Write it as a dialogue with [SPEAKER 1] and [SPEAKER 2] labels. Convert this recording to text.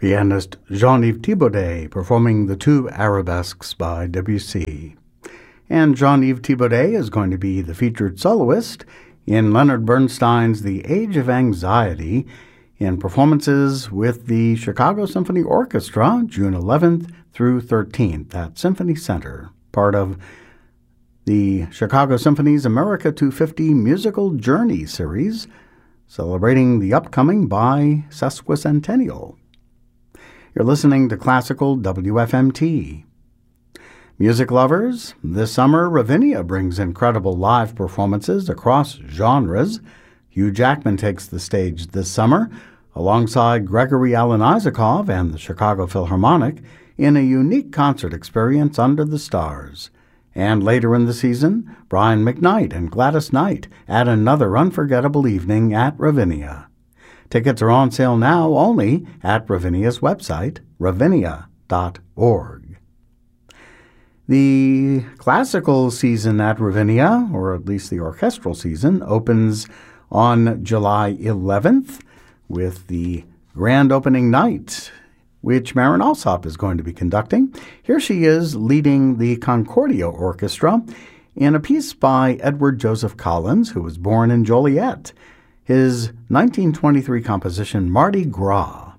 [SPEAKER 1] Pianist Jean-Yves Thibaudet performing the two arabesques by Debussy. And Jean-Yves Thibaudet is going to be the featured soloist in Leonard Bernstein's The Age of Anxiety in performances with the Chicago Symphony Orchestra, June 11th through 13th at Symphony Center, part of the Chicago Symphony's America 250 Musical Journey series, celebrating the upcoming bi-sesquicentennial. You're listening to Classical WFMT. Music lovers, this summer Ravinia brings incredible live performances across genres. Hugh Jackman takes the stage this summer alongside Gregory Alan Isakov and the Chicago Philharmonic in a unique concert experience under the stars. And later in the season, Brian McKnight and Gladys Knight add another unforgettable evening at Ravinia. Tickets are on sale now only at Ravinia's website, ravinia.org. The classical season at Ravinia, or at least the orchestral season, opens on July 11th with the grand opening night, which Marin Alsop is going to be conducting. Here she is leading the Concordia Orchestra in a piece by Edward Joseph Collins, who was born in Joliet. His 1923 composition, Mardi Gras.